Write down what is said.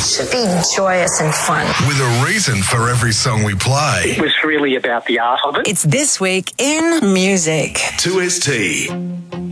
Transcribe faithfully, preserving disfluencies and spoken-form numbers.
should be joyous and fun. With a reason for every song we play. It was really about the art of it. It's This Week in Music. two S T.